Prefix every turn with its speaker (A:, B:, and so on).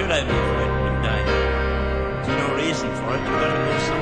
A: should I be afraid of him dying? There's no reason for it. I've got to do something.